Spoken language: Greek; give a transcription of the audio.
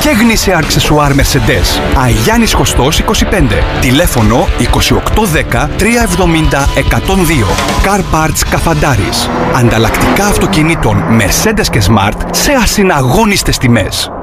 και γνήσια αξεσουάρ Mercedes. Αγιάννης Χωστός 25. Τηλέφωνο 2810 370 102. Car Parts Καφαντάρης. Ανταλλακτικά αυτοκινήτων Mercedes και Smart σε ασυναγώνιστες τιμές.